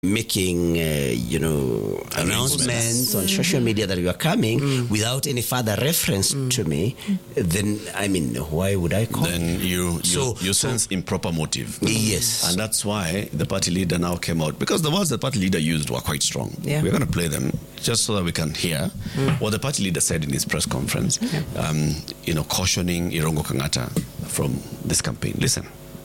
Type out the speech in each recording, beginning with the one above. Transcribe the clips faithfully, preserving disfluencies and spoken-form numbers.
making, uh, you know, announcements on social media that you are coming mm. without any further reference mm. to me, then, I mean, why would I come? Then you, you, so, you sense so, improper motive. Yes. And that's why the party leader now came out, because the words the party leader used were quite strong. Yeah. We're going to play them just so that we can hear mm. what the party leader said in his press conference, yeah. um, you know, cautioning Irungu Kang'ata from this campaign. Listen.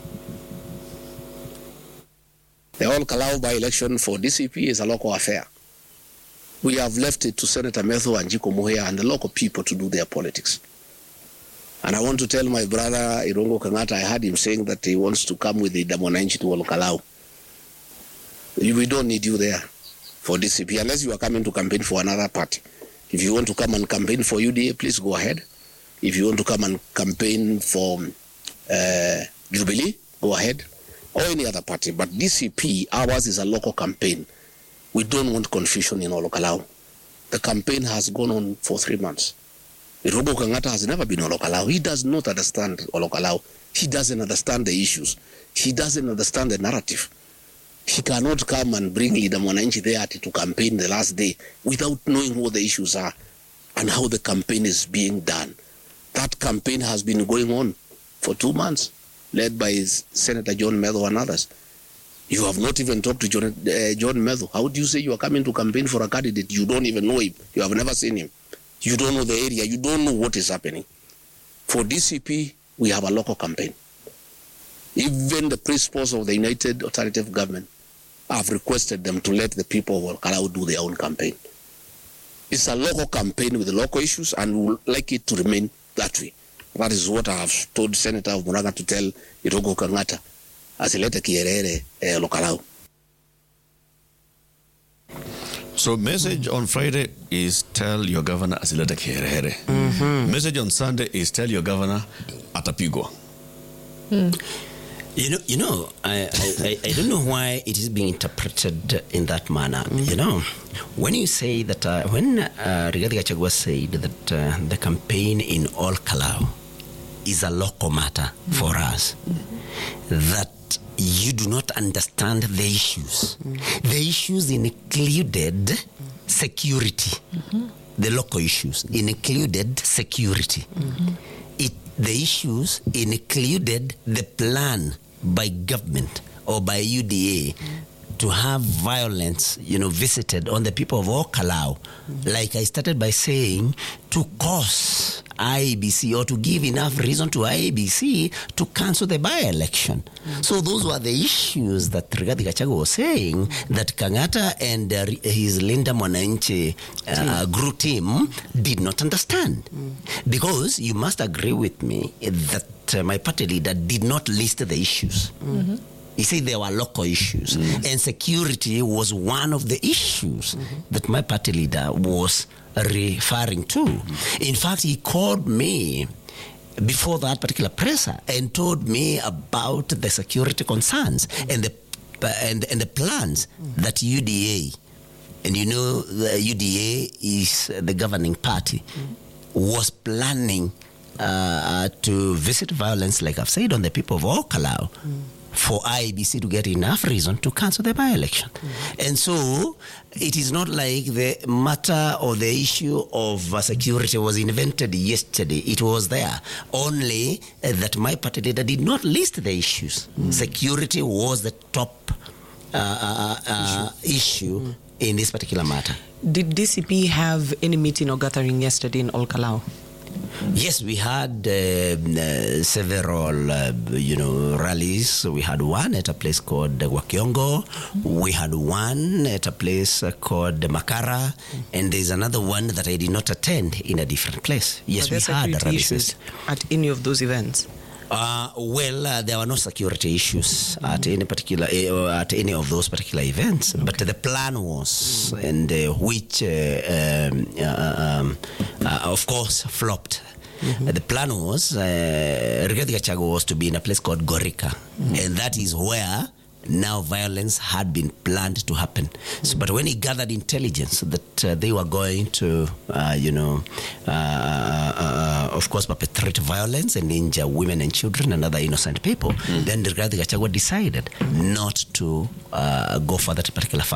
The Ol Kalou by-election for D C P is a local affair. We have left it to Senator Methu and Jiko Muhea and the local people to do their politics. And I want to tell my brother Irungu Kang'ata, I heard him saying that he wants to come with the Damonanchi to Ol Kalou. We don't need you there for D C P unless you are coming to campaign for another party. If you want to come and campaign for U D A, please go ahead. If you want to come and campaign for uh, Jubilee, go ahead. Or any other party. But D C P, ours is a local campaign. We don't want confusion in Ol Kalou. The campaign has gone on for three months. Irungu Kang'ata has never been Ol Kalou. He does not understand Ol Kalou. He doesn't understand the issues. He doesn't understand the narrative. He cannot come and bring Leader Mwananchi there to campaign the last day without knowing what the issues are and how the campaign is being done. That campaign has been going on for two months. Led by Senator John Methu and others. You have not even talked to John, uh, John Methu. How do you say you are coming to campaign for a candidate? You don't even know him. You have never seen him. You don't know the area. You don't know what is happening. For D C P, we have a local campaign. Even the principals of the United Alternative Government have requested them to let the people of Ol Kalou do their own campaign. It's a local campaign with the local issues, and we would like it to remain that way. That is what I have told Senator of Murang'a to tell Irungu Kang'ata asilete kierere eh, Ol Kalou. So message on Friday is tell your governor asilete kierere. Mm-hmm. Message on Sunday is tell your governor atapigwa. Mm. You know, you know, I, I, I don't know why it is being interpreted in that manner. Mm. You know, when you say that, uh, when uh, Rigathi Gachagua said that uh, the campaign in Ol Kalou is a local matter mm. for us, mm-hmm. that you do not understand the issues. Mm. The issues included mm. security. Mm-hmm. The local issues included security. Mm-hmm. It, the issues included the plan by government or by U D A mm. to have violence, you know, visited on the people of Ol Kalou, mm. like I started by saying, to cause I E B C or to give enough reason to I E B C to cancel the by-election. Mm. So those were the issues that Rigathi Gachagua was saying that Kang'ata and uh, his Linda Mwananchi uh, group team did not understand. Mm. Because you must agree with me that uh, my party leader did not list the issues. Mm-hmm. He said there were local issues, mm-hmm. and security was one of the issues mm-hmm. that my party leader was referring to. Mm-hmm. In fact, he called me before that particular presser and told me about the security concerns mm-hmm. and the uh, and and the plans mm-hmm. that U D A, and you know the U D A is the governing party, mm-hmm. was planning uh, to visit violence, like I've said, on the people of Ol Kalou. Mm-hmm. for I E B C to get enough reason to cancel the by-election. Mm-hmm. And so it is not like the matter or the issue of uh, security was invented yesterday. It was there. Only uh, that my party leader did not list the issues. Mm-hmm. Security was the top uh, uh, uh, issue, issue mm-hmm. in this particular matter. Did D C P have any meeting or gathering yesterday in Ol Kalou? Yes, we had uh, uh, several, uh, you know, rallies. We had one at a place called Wakiongo. Mm-hmm. We had one at a place uh, called Makara. Mm-hmm. And there's another one that I did not attend in a different place. Yes, we had rallies. At any of those events? Uh, well, uh, there were no security issues mm-hmm. at any particular uh, at any of those particular events, okay. but the plan was, mm-hmm. and uh, which, uh, um, uh, um, uh, of course, flopped. Mm-hmm. Uh, the plan was, uh, Rigathi Gachagua was to be in a place called Gorika, mm-hmm. and that is where now violence had been planned to happen. So, but when he gathered intelligence that uh, they were going to, uh, you know, uh, uh, of course, perpetrate violence and injure women and children and other innocent people, mm. then Rigathi Gachagua decided not to uh, go for that particular